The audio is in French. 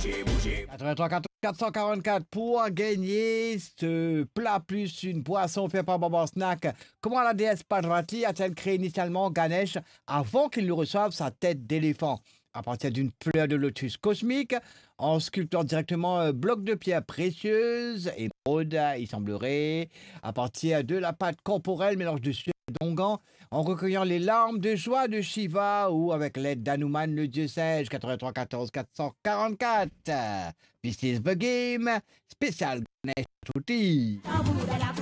83 444 pour gagner ce plat plus une boisson fait par Baba Snack. Comment la déesse Parvati a-t-elle créé initialement Ganesh avant qu'il ne reçoive sa tête d'éléphant? À partir d'une fleur de lotus cosmique, en sculptant directement un bloc de pierre précieuse, émeraude, il semblerait, à partir de la pâte corporelle, mélange de sueur et d'onguent, en recueillant les larmes de joie de Shiva ou avec l'aide d'Hanuman le dieu sage. 83 14 444. This is the game spécial Ganesh Tutti.